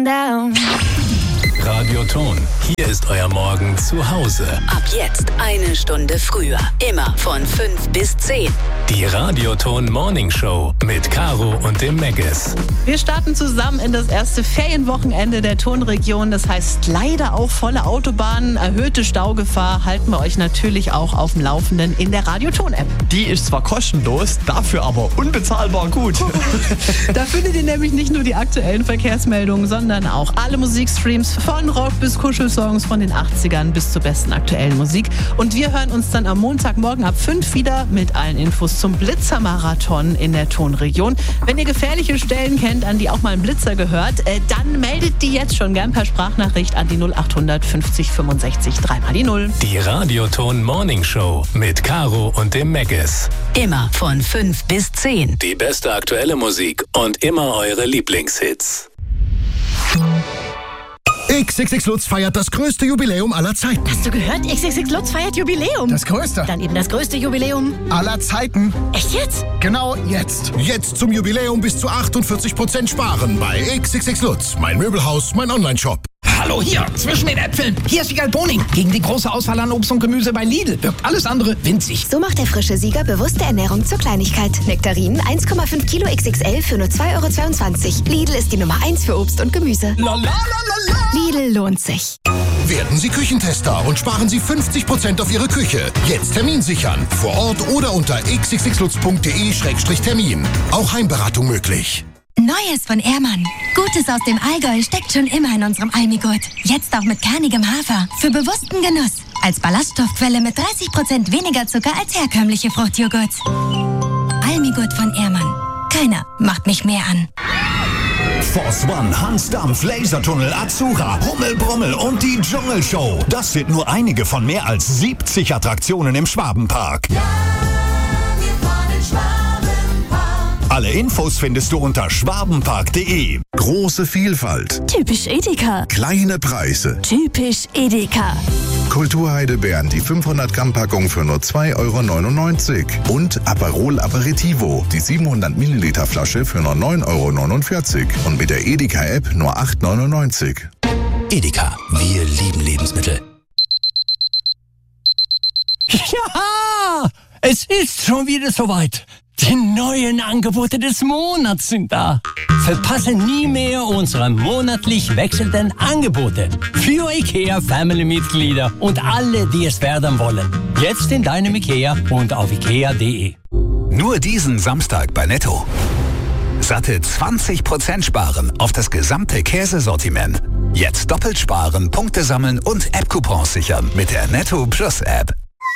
down. Radioton, hier ist euer Morgen zu Hause. Ab jetzt 1 Stunde früher. Immer von 5 bis 10. Die Radioton Morning Show mit Caro und dem Megas. Wir starten zusammen in das erste Ferienwochenende der Tonregion. Das heißt leider auch volle Autobahnen, erhöhte Staugefahr. Halten wir euch natürlich auch auf dem Laufenden in der Radioton-App. Die ist zwar kostenlos, dafür aber unbezahlbar gut. Da findet ihr nämlich nicht nur die aktuellen Verkehrsmeldungen, sondern auch alle Musikstreams von Rock bis Kuschelsongs von den 80ern bis zur besten aktuellen Musik. Und wir hören uns dann am Montagmorgen ab 5 wieder mit allen Infos zum Blitzermarathon in der Tonregion. Wenn ihr gefährliche Stellen kennt, an die auch mal ein Blitzer gehört, dann meldet die jetzt schon gern per Sprachnachricht an die 0800 50 65 3 die 0. Die Radioton Morning Show mit Caro und dem Megas. Immer von 5 bis 10. Die beste aktuelle Musik und immer eure Lieblingshits. XXX Lutz feiert das größte Jubiläum aller Zeiten. Hast du gehört? XXX Lutz feiert Jubiläum. Das größte. Dann eben das größte Jubiläum Aller Zeiten. Echt jetzt? Genau jetzt. Jetzt zum Jubiläum bis zu 48% sparen bei XXX Lutz. Mein Möbelhaus, mein Online-Shop. Hallo hier, zwischen den Äpfeln. Hier ist Siegal Boning. Gegen die große Auswahl an Obst und Gemüse bei Lidl wirkt alles andere winzig. So macht der frische Sieger bewusste Ernährung zur Kleinigkeit. Nektarinen 1,5 Kilo XXL für nur 2,22 €. Lidl ist die Nummer 1 für Obst und Gemüse. Lidl lohnt sich. Werden Sie Küchentester und sparen Sie 50% auf Ihre Küche. Jetzt Termin sichern. Vor Ort oder unter xxxlutz.de/termin. Auch Heimberatung möglich. Neues von Ehrmann. Gutes aus dem Allgäu steckt schon immer in unserem Almigurt. Jetzt auch mit kernigem Hafer. Für bewussten Genuss. Als Ballaststoffquelle mit 30% weniger Zucker als herkömmliche Fruchtjoghurt. Almigurt von Ehrmann. Keiner macht mich mehr an. Force One, Hansdampf, Lasertunnel, Azura, Hummelbrummel und die Dschungelshow. Das sind nur einige von mehr als 70 Attraktionen im Schwabenpark. Ja, wir fahren in Schwabenpark. Alle Infos findest du unter schwabenpark.de. Große Vielfalt. Typisch Edeka. Kleine Preise. Typisch Edeka. Kulturheidelbeeren, die 500 Gramm Packung für nur 2,99 € und Aperol Aperitivo, die 700 Milliliter Flasche für nur 9,49 € und mit der Edeka-App nur 8,99 €. Edeka, wir lieben Lebensmittel. Ja, es ist schon wieder soweit. Die neuen Angebote des Monats sind da. Verpasse nie mehr unsere monatlich wechselnden Angebote für IKEA-Family-Mitglieder und alle, die es werden wollen. Jetzt in deinem IKEA und auf ikea.de. Nur diesen Samstag bei Netto. Satte 20% sparen auf das gesamte Käsesortiment. Jetzt doppelt sparen, Punkte sammeln und App-Coupons sichern mit der Netto Plus App.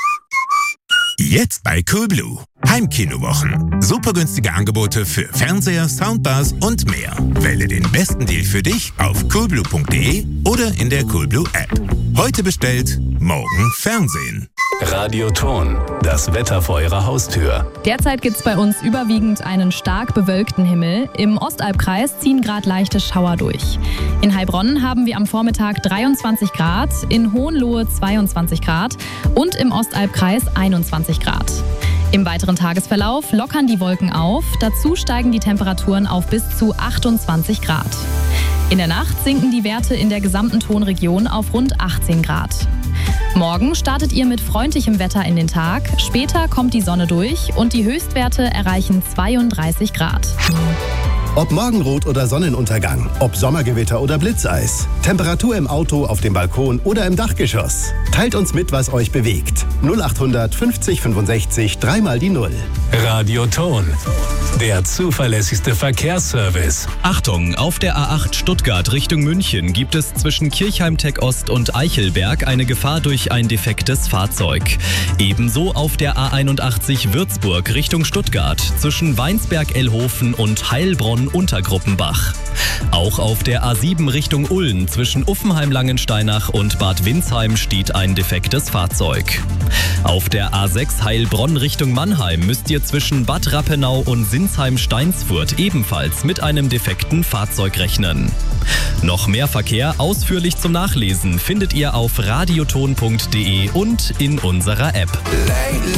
Jetzt bei Coolblue. Heimkinowochen. Super günstige Angebote für Fernseher, Soundbars und mehr. Wähle den besten Deal für dich auf coolblue.de oder in der Coolblue App. Heute bestellt, morgen Fernsehen. Radioton, das Wetter vor Ihrer Haustür. Derzeit gibt es bei uns überwiegend einen stark bewölkten Himmel. Im Ostalbkreis ziehen gerade leichte Schauer durch. In Heilbronn haben wir am Vormittag 23 Grad, in Hohenlohe 22 Grad und im Ostalbkreis 21 Grad. Im weiteren Tagesverlauf lockern die Wolken auf, dazu steigen die Temperaturen auf bis zu 28 Grad. In der Nacht sinken die Werte in der gesamten Tonregion auf rund 18 Grad. Morgen startet ihr mit freundlichem Wetter in den Tag, später kommt die Sonne durch und die Höchstwerte erreichen 32 Grad. Ob Morgenrot oder Sonnenuntergang, ob Sommergewitter oder Blitzeis, Temperatur im Auto, auf dem Balkon oder im Dachgeschoss. Teilt uns mit, was euch bewegt. 0800 50 65 3 die 0. Radioton, der zuverlässigste Verkehrsservice. Achtung, auf der A8 Stuttgart Richtung München gibt es zwischen Kirchheim-Tech Ost und Eichelberg eine Gefahr durch ein defektes Fahrzeug. Ebenso auf der A81 Würzburg Richtung Stuttgart zwischen Weinsberg-Ellhofen und Heilbronn-Untergruppenbach. Auch auf der A7 Richtung Ulm zwischen Uffenheim-Langensteinach und Bad Windsheim steht ein defektes Fahrzeug. Auf der A6 Heilbronn Richtung Mannheim müsst ihr zwischen Bad Rappenau und Sinsheim-Steinsfurt ebenfalls mit einem defekten Fahrzeug rechnen. Noch mehr Verkehr ausführlich zum Nachlesen findet ihr auf radioton.de und in unserer App.